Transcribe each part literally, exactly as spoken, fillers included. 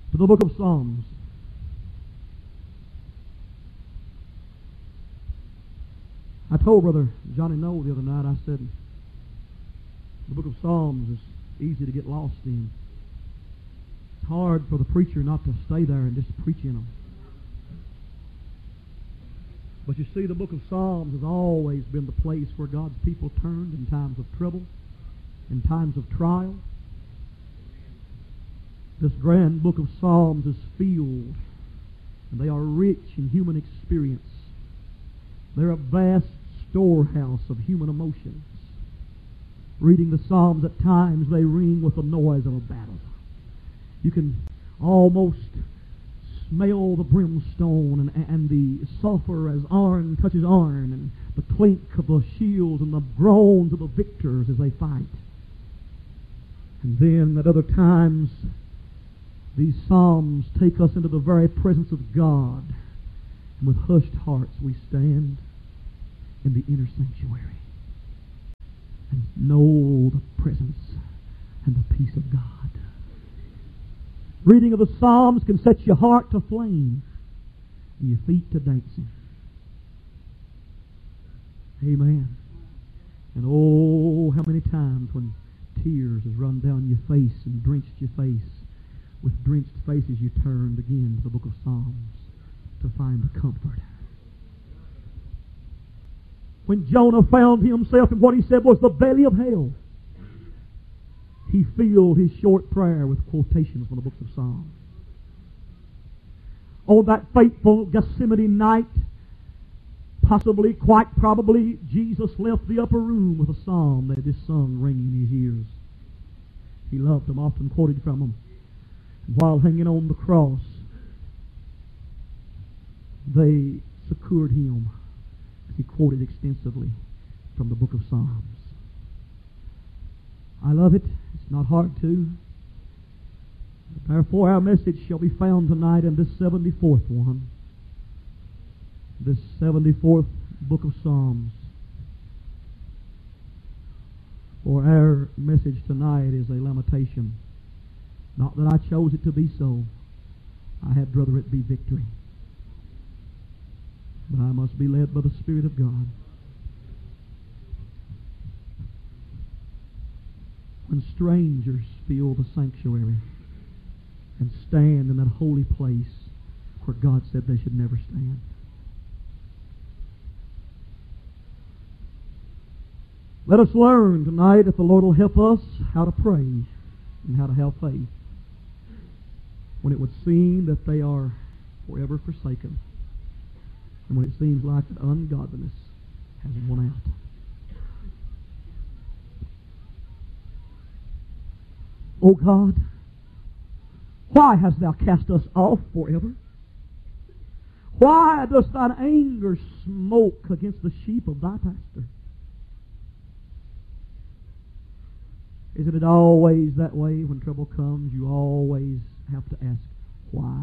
to the book of Psalms. I told Brother Johnny Noel the other night, I said, the book of Psalms is easy to get lost in. It's hard for the preacher not to stay there and just preach in them. But you see, the book of Psalms has always been the place where God's people turned in times of trouble, in times of trial. This grand book of Psalms is filled, and they are rich in human experience. They're a vast storehouse of human emotions. Reading the Psalms at times, they ring with the noise of a battle. You can almost smell the brimstone and, and the sulfur as iron touches iron, and the clink of the shields and the groans of the victors as they fight. And then at other times, these Psalms take us into the very presence of God. And with hushed hearts we stand in the inner sanctuary and know the presence and the peace of God. Reading of the Psalms can set your heart to flame and your feet to dancing. Amen. And oh, how many times when tears has run down your face and drenched your face, with drenched faces you turned again to the book of Psalms to find the comfort. When Jonah found himself in what he said was the belly of hell, he filled his short prayer with quotations from the books of Psalms. On that fateful Gethsemane night, possibly, quite probably, Jesus left the upper room with a psalm that this sung ringing in his ears. He loved them, often quoted from them. And while hanging on the cross, they succored him. He quoted extensively from the book of Psalms. I love it. It's not hard to. Therefore, our message shall be found tonight in this seventy-fourth one. This seventy-fourth book of Psalms. For our message tonight is a lamentation. Not that I chose it to be so. I had rather it be victory. But I must be led by the Spirit of God. When strangers fill the sanctuary and stand in that holy place where God said they should never stand. Let us learn tonight, if the Lord will help us, how to pray and how to have faith when it would seem that they are forever forsaken, and when it seems like that ungodliness has won out. O God, why hast thou cast us off forever? Why does thine anger smoke against the sheep of thy pasture? Isn't it always that way when trouble comes? You always have to ask, why?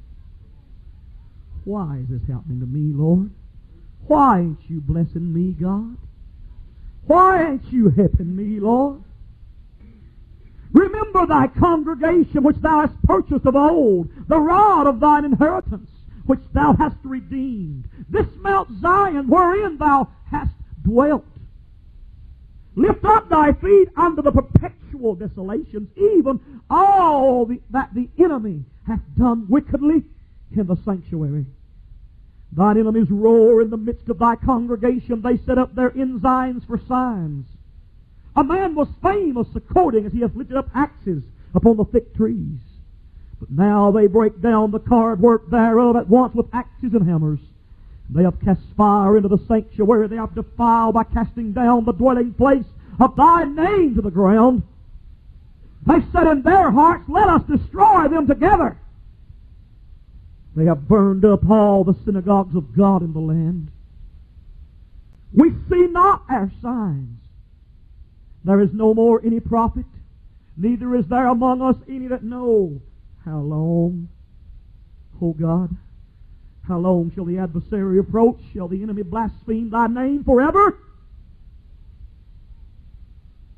Why is this happening to me, Lord? Why ain't you blessing me, God? Why ain't you helping me, Lord? Remember thy congregation which thou hast purchased of old, the rod of thine inheritance, which thou hast redeemed. This Mount Zion wherein thou hast dwelt. Lift up thy feet under the perpetual desolations, even all the, that the enemy hath done wickedly in the sanctuary. Thine enemies roar in the midst of thy congregation. They set up their ensigns for signs. A man was famous according as he hath lifted up axes upon the thick trees. But now they break down the carved work thereof at once with axes and hammers. They have cast fire into the sanctuary. They have defiled by casting down the dwelling place of thy name to the ground. They said in their hearts, let us destroy them together. They have burned up all the synagogues of God in the land. We see not our signs. There is no more any prophet, neither is there among us any that know. How long, O God, how long shall the adversary approach? Shall the enemy blaspheme thy name forever?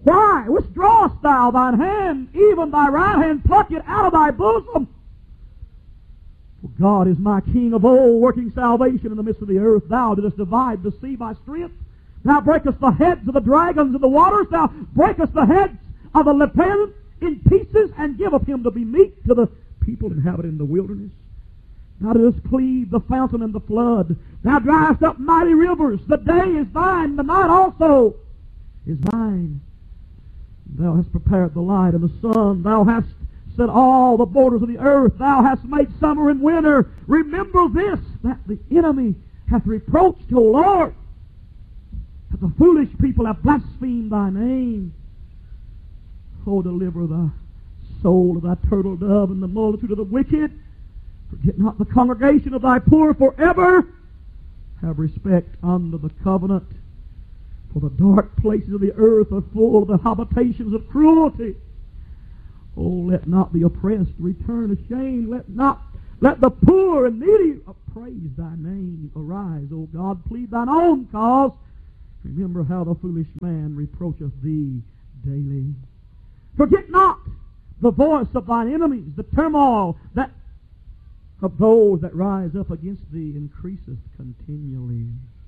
Why withdrawest thou thine hand, even thy right hand, pluck it out of thy bosom? For God is my King of old, working salvation in the midst of the earth. Thou didst divide the sea by strength. Thou breakest the heads of the dragons in the waters. Thou breakest the heads of the leopard in pieces, and giveth him to be meat to the people inhabiting the wilderness. Thou didst cleave the fountain and the flood. Thou driest up mighty rivers. The day is thine, the night also is thine. Thou hast prepared the light and the sun. Thou hast set all the borders of the earth. Thou hast made summer and winter. Remember this, that the enemy hath reproached, O Lord, that the foolish people have blasphemed thy name. O deliver the soul of thy turtle dove and the multitude of the wicked. Forget not the congregation of thy poor forever. Have respect unto the covenant. For the dark places of the earth are full of the habitations of cruelty. Oh, let not the oppressed return ashamed. Let not let the poor and needy praise thy name. Arise, O God, plead thine own cause. Remember how the foolish man reproacheth thee daily. Forget not the voice of thine enemies. The turmoil that of those that rise up against thee increaseth continually.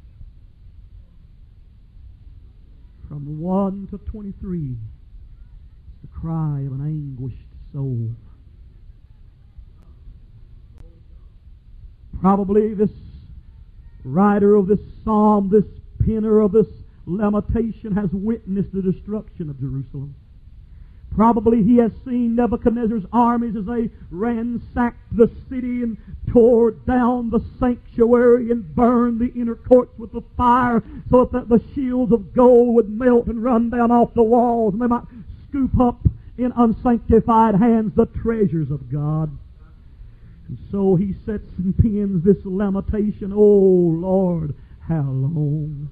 From one to twenty-three, the cry of an anguished soul. Probably this writer of this psalm, this penner of this lamentation, has witnessed the destruction of Jerusalem. Probably he has seen Nebuchadnezzar's armies as they ransacked the city and tore down the sanctuary and burned the inner courts with the fire so that the shields of gold would melt and run down off the walls, and they might scoop up in unsanctified hands the treasures of God. And so he sets and pens this lamentation, "O Lord, how long?"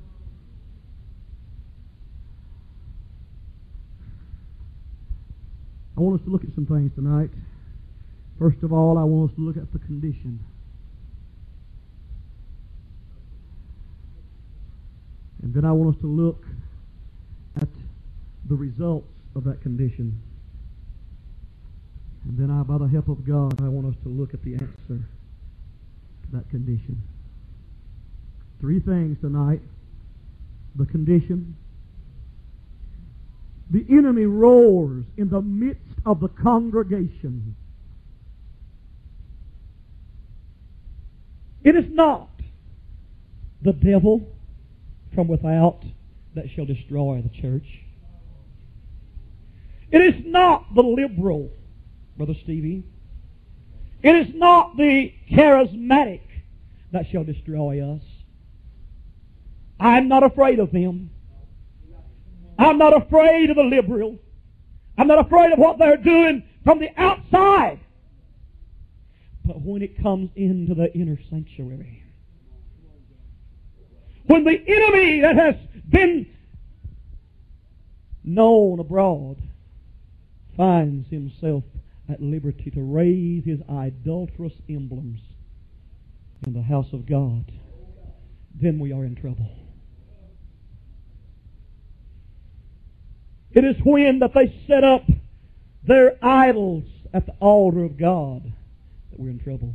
I want us to look at some things tonight. First of all, I want us to look at the condition. And then I want us to look at the results of that condition. And then I, by the help of God, I want us to look at the answer to that condition. Three things tonight. The condition. The enemy roars in the midst of the congregation. It is not the devil from without that shall destroy the church. It is not the liberal, Brother Stevie. It is not the charismatic that shall destroy us. I'm not afraid of them. I'm not afraid of the liberal. I'm not afraid of what they're doing from the outside. But when it comes into the inner sanctuary, when the enemy that has been known abroad finds himself at liberty to raise his idolatrous emblems in the house of God, then we are in trouble. It is when that they set up their idols at the altar of God that we're in trouble.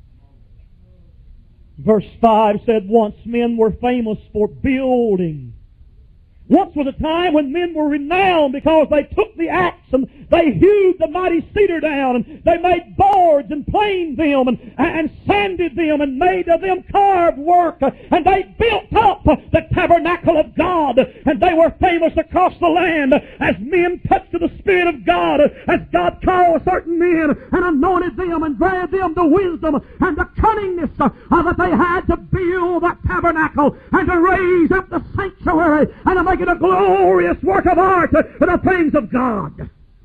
Verse five said, once men were famous for building. Once was a time when men were renowned because they took the axe and they hewed the mighty cedar down, and they made boards and planed them and, and sanded them and made of them carved work, and they built up the tabernacle of God, and they were famous across the land as men touched to the Spirit of God, as God called certain men and anointed them and granted them the wisdom and the cunningness uh, that they had to build that tabernacle and to raise up the sanctuary and to make it a glorious work of art uh, for the things of God.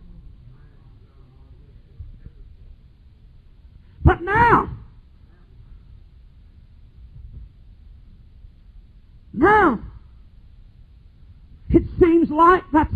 But now, now, it seems like that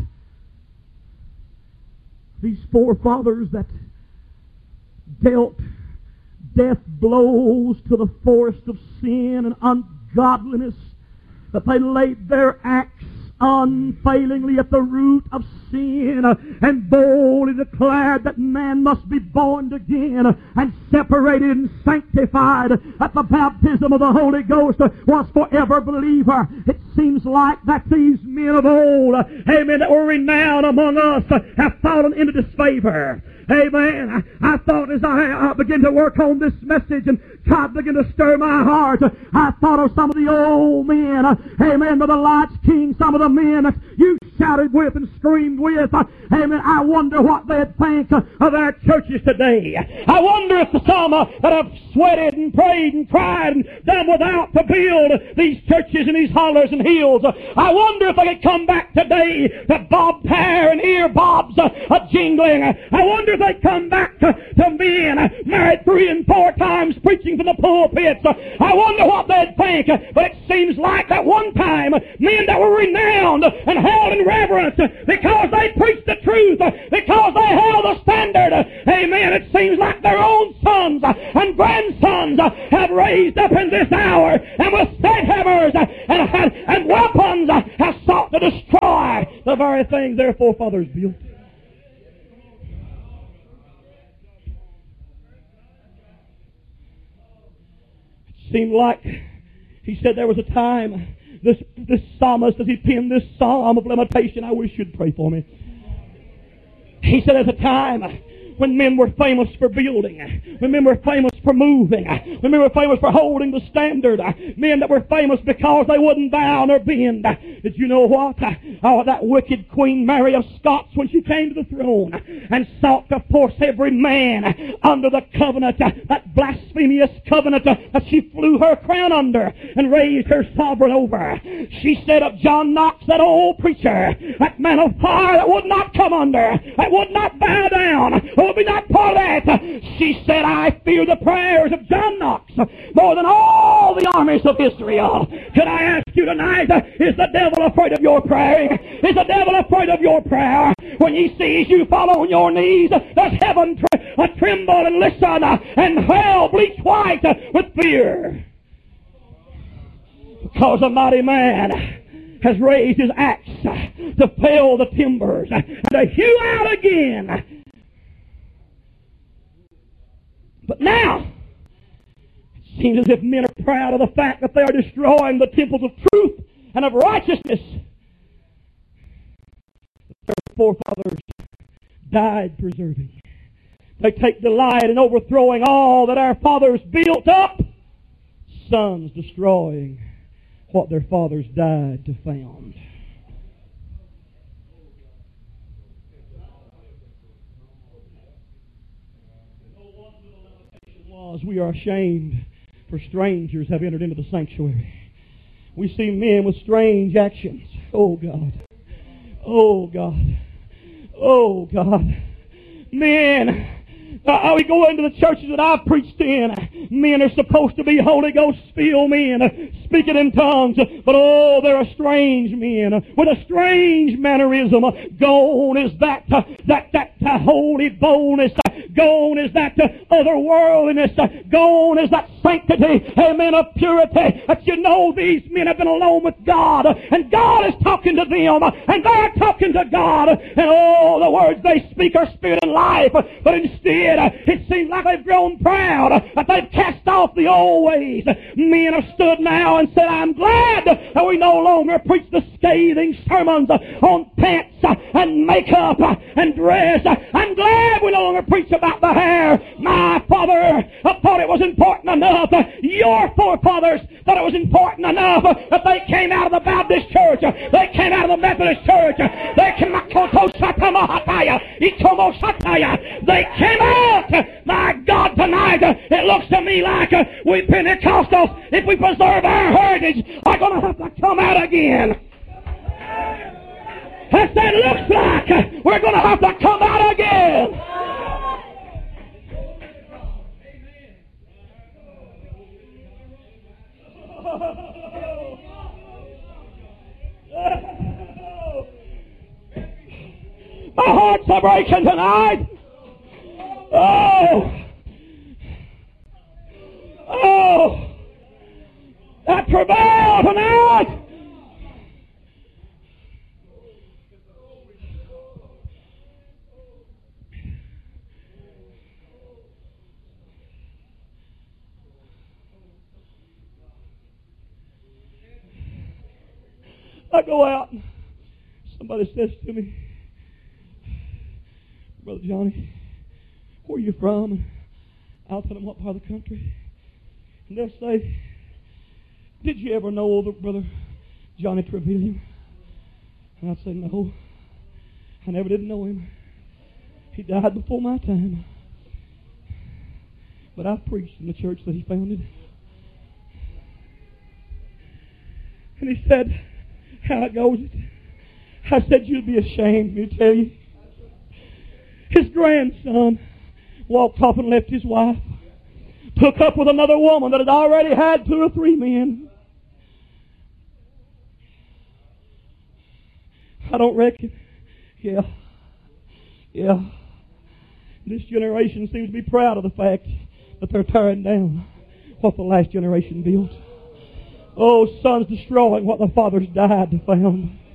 these forefathers that dealt death blows to the forest of sin and ungodliness, that they laid their axe unfailingly at the root of sin, and boldly declared that man must be born again and separated and sanctified at the baptism of the Holy Ghost, was forever believer. It seems like that these men of old, amen, that were renowned among us, have fallen into disfavor. Amen. I, I thought as I, I began to work on this message and God began to stir my heart, I thought of some of the old men, amen, Brother Lights King, some of the men that you shouted with and screamed with. Amen. I wonder what they'd think of our churches today. I wonder if the some uh, that have sweated and prayed and cried and done without to build these churches and these hollers and hills, I wonder if they could come back today to bobbed hair and ear bobs uh, uh, jingling. I wonder if they'd come back to, to men uh, married three and four times preaching from the pulpits. Uh, I wonder what they'd think. Uh, but it seems like that one time uh, men that were renowned and held in reverence uh, because they preached the truth, uh, because they held the standard. Uh, amen. It seems like their own sons uh, and grandsons uh, have raised up in this hour and with sledgehammers uh, and, and, and weapons uh, have sought to destroy the very things their forefathers built. It seemed like, he said there was a time, this, this psalmist, as he penned this psalm of lamentation, I wish you'd pray for me. He said there's a time when men were famous for building, when men were famous for moving, when men were famous for holding the standard, men that were famous because they wouldn't bow nor bend. Did you know what? Oh, that wicked Queen Mary of Scots, when she came to the throne and sought to force every man under the covenant, that blasphemous covenant that she flew her crown under and raised her sovereign over. She said of John Knox, that old preacher, that man of fire that would not come under, that would not bow down, will be not part of that. She said, I fear the prayers of John Knox more than all the armies of Israel. Could I ask you tonight, is the devil afraid of your praying? Is the devil afraid of your prayer? When he sees you fall on your knees, does heaven tre- tremble and listen, and hell bleach white with fear? Because a mighty man has raised his axe to fell the timbers and to hew out again. But now, it seems as if men are proud of the fact that they are destroying the temples of truth and of righteousness that their forefathers died preserving. They take delight in overthrowing all that our fathers built up, sons destroying what their fathers died to found. We are ashamed, for strangers have entered into the sanctuary. We see men with strange actions. Oh God. Oh God. Oh God. Men. Uh, we go into the churches that I've preached in. Men are supposed to be Holy Ghost filled men, uh, speaking in tongues. But oh, they're a strange men uh, with a strange mannerism. Uh, gone is that uh, that that uh, holy boldness. Uh, gone is that uh, otherworldliness. Uh, gone is that sanctity. Amen, of purity. That you know these men have been alone with God, uh, and God is talking to them, uh, and they're talking to God. Uh, and oh, the words they speak are spirit and life. Uh, but instead, it seems like they've grown proud, that they've cast off the old ways. Men have stood now and said, I'm glad that we no longer preach the scathing sermons on pants and makeup and dress. I'm glad we no longer preach about the hair. My father thought it was important enough. Your forefathers thought it was important enough that they came out of the Baptist church. They came out of the Methodist church. They came out They came out. My God, tonight, it looks to me like we Pentecostals, if we preserve our heritage, are going to have to come out again. I said, it looks like we're going to have to come out again. My heart's a breaking tonight. Oh! Oh! That travail tonight! I go out and somebody says to me, Brother Johnny, where are you from? And I'll tell them what part of the country. And they'll say, did you ever know older Brother Johnny Trevilian? And I'll say, no, I never did know him. He died before my time. But I've preached in the church that he founded. And he said, how it goes. I said, you'll be ashamed, me tell you. His grandson walked off and left his wife, took up with another woman that had already had two or three men. I don't reckon. Yeah. Yeah. This generation seems to be proud of the fact that they're tearing down what the last generation built. Oh, sons destroying what the fathers died to found.